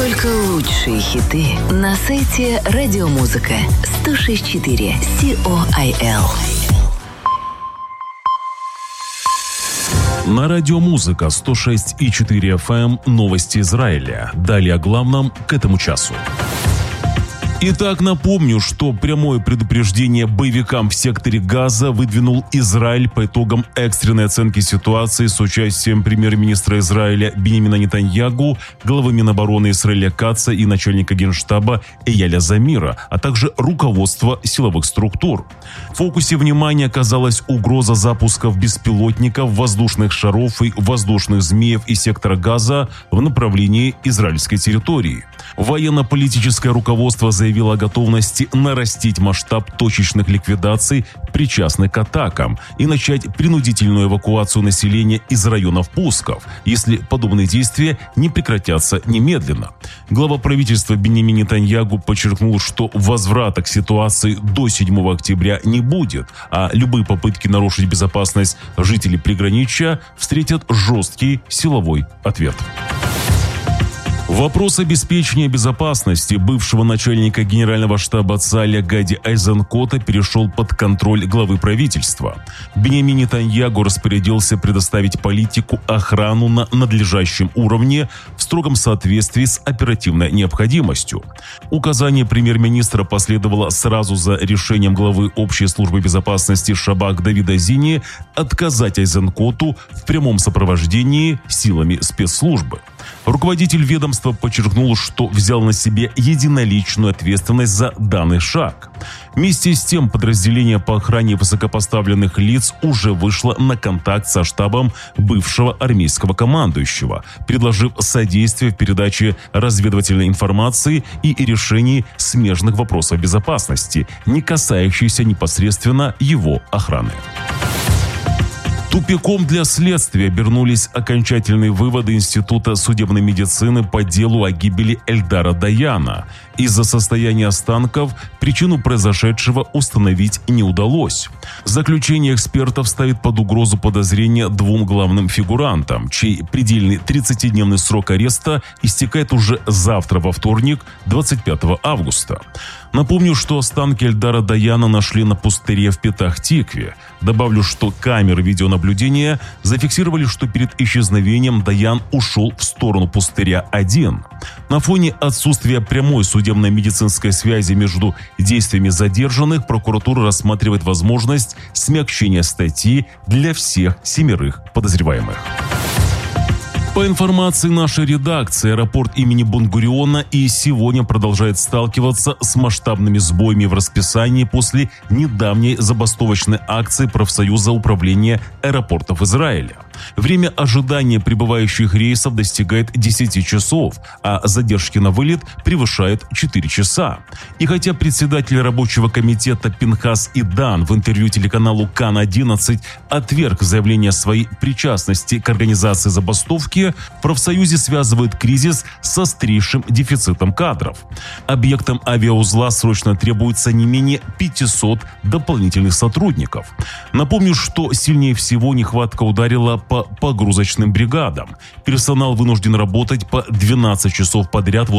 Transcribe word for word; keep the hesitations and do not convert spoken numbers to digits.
Только лучшие хиты на сайте Радиомузыка сто шесть четыре Сиол. На Радиомузыка сто шесть и четыре эф эм новости Израиля. Далее о главном к этому часу. Итак, напомню, что прямое предупреждение боевикам в секторе Газа выдвинул Израиль по итогам экстренной оценки ситуации с участием премьер-министра Израиля Биньямина Нетаньягу, главы Минобороны Исраэля Каца и начальника Генштаба Эяля Замира, а также руководства силовых структур. В фокусе внимания оказалась угроза запусков беспилотников, воздушных шаров и воздушных змеев из сектора Газа в направлении израильской территории. Военно-политическое руководство заявило о готовности нарастить масштаб точечных ликвидаций, причастных к атакам, и начать принудительную эвакуацию населения из районов пусков, если подобные действия не прекратятся немедленно. Глава правительства Биньямин Нетаньягу подчеркнул, что возврата к ситуации до седьмого октября не будет, а любые попытки нарушить безопасность жителей приграничья встретят жесткий силовой ответ. Вопрос обеспечения безопасности бывшего начальника генерального штаба ЦАЛЯ Гади Айзенкота перешел под контроль главы правительства. Биньямин Нетаньягу распорядился предоставить политику охрану на надлежащем уровне в строгом соответствии с оперативной необходимостью. Указание премьер-министра последовало сразу за решением главы Общей службы безопасности Шабак Давида Зини отказать Айзенкоту в прямом сопровождении силами спецслужбы. Руководитель ведомства подчеркнул, что взял на себя единоличную ответственность за данный шаг. Вместе с тем, подразделение по охране высокопоставленных лиц уже вышло на контакт со штабом бывшего армейского командующего, предложив содействие в передаче разведывательной информации и решении смежных вопросов безопасности, не касающихся непосредственно его охраны. Тупиком для следствия обернулись окончательные выводы Института судебной медицины по делу о гибели Эльдара Даяна. Из-за состояния останков причину произошедшего установить не удалось. Заключение экспертов ставит под угрозу подозрения двум главным фигурантам, чей предельный тридцатидневный срок ареста истекает уже завтра, во вторник, двадцать пятого августа. Напомню, что останки Эльдара Даяна нашли на пустыре в Петах-Тикве. Добавлю, что камеры видеонаблюдения зафиксировали, что перед исчезновением Даян ушел в сторону пустыря один. На фоне отсутствия прямой судебной медицинской связи между действиями задержанных, прокуратура рассматривает возможность смягчения статьи для всех семерых подозреваемых. По информации нашей редакции, аэропорт имени Бен-Гуриона и сегодня продолжает сталкиваться с масштабными сбоями в расписании после недавней забастовочной акции профсоюза управления аэропортов Израиля. Время ожидания прибывающих рейсов достигает десяти часов, а задержки на вылет превышают четыре часа. И хотя председатель рабочего комитета Пинхас Идан в интервью телеканалу Кан одиннадцать отверг заявление о своей причастности к организации забастовки, в профсоюзе связывают кризис с острейшим дефицитом кадров. Объектам авиаузла срочно требуется не менее пятисот дополнительных сотрудников. Напомню, что сильнее всего нехватка ударила по погрузочным бригадам. Персонал вынужден работать по двенадцать часов подряд в